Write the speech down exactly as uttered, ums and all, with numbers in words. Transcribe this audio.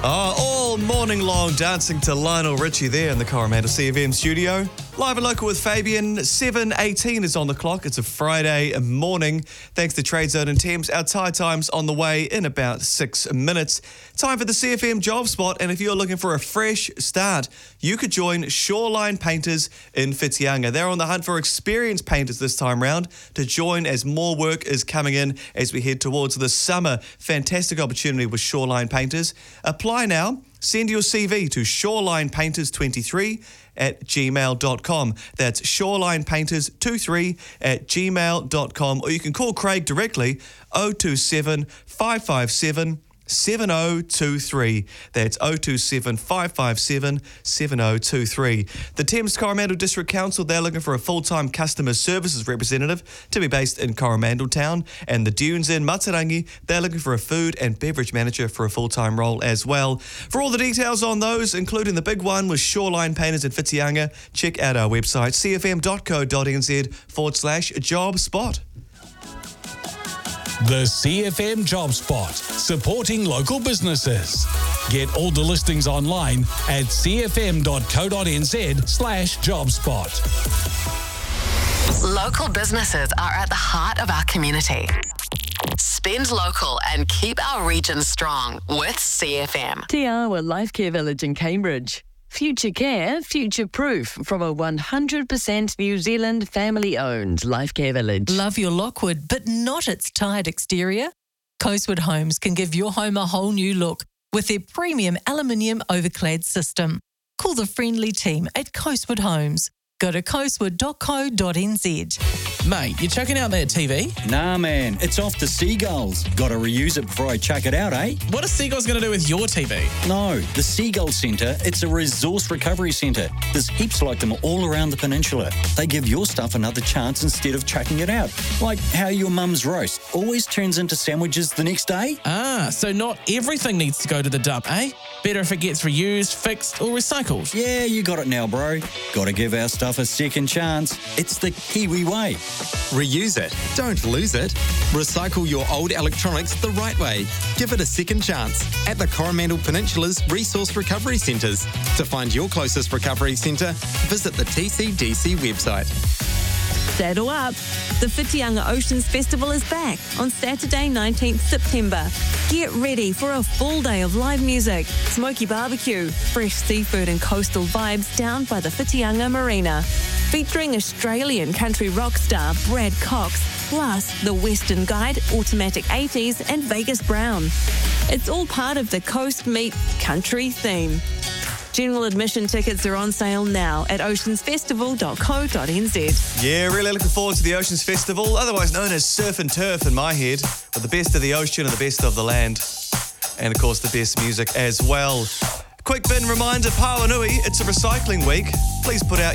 Oh, all morning long dancing to Lionel Richie there in the Coromandel C F M studio. Live and local with Fabian. seven eighteen is on the clock. It's a Friday morning. Thanks to Trade Zone and Thames. Our tide time's on the way in about six minutes. Time for the C F M Job Spot. And if you're looking for a fresh start, you could join Shoreline Painters in Whitianga. They're on the hunt for experienced painters this time round to join as more work is coming in as we head towards the summer. Fantastic opportunity with Shoreline Painters. Apply now. Send your C V to shoreline painters twenty-three at gmail dot com. That's shoreline painters twenty-three at gmail dot com. Or you can call Craig directly, oh two seven, five five seven, seven oh two three. That's oh two seven, five five seven, seven oh two three. The Thames Coromandel District Council, they're looking for a full-time customer services representative to be based in Coromandel Town. And the Dunes in Matarangi, they're looking for a food and beverage manager for a full-time role as well. For all the details on those, including the big one with Shoreline Painters in Whitianga, check out our website, c f m dot co dot n z forward slash job spot. The C F M Job Spot, supporting local businesses. Get all the listings online at c f m dot co dot n z slash job spot. Local businesses are at the heart of our community. Spend local and keep our region strong with C F M. Te Awa Life Care Village in Cambridge. Future care, future proof from a one hundred percent New Zealand family-owned Life Care Village. Love your Lockwood, but not its tired exterior? Coastwood Homes can give your home a whole new look with their premium aluminium overclad system. Call the friendly team at Coastwood Homes. Go to coastwood dot co dot n z. Mate, you chucking out that T V? Nah, man, it's off to Seagulls. Gotta reuse it before I chuck it out, eh? What are Seagulls going to do with your T V? No, the Seagull Centre, it's a resource recovery centre. There's heaps like them all around the peninsula. They give your stuff another chance instead of chucking it out. Like how your mum's roast always turns into sandwiches the next day. Ah, so not everything needs to go to the dump, eh? Better if it gets reused, fixed or recycled. Yeah, you got it now, bro. Gotta give our stuff a second chance. It's the Kiwi way. Reuse it. Don't lose it. Recycle your old electronics the right way. Give it a second chance at the Coromandel Peninsula's Resource Recovery Centres. To find your closest recovery centre, visit the T C D C website. Saddle up. The Whitianga Oceans Festival is back on Saturday, nineteenth September. Get ready for a full day of live music, smoky barbecue, fresh seafood and coastal vibes down by the Whitianga Marina. Featuring Australian country rock star Brad Cox, plus the Western Guide, Automatic eighties and Vegas Brown. It's all part of the Coast Meet Country theme. General admission tickets are on sale now at oceans festival dot co dot n z. Yeah, really looking forward to the Oceans Festival, otherwise known as Surf and Turf in my head, with the best of the ocean and the best of the land. And, of course, the best music as well. Quick bin reminder, Pawanui, it's a recycling week. Please put out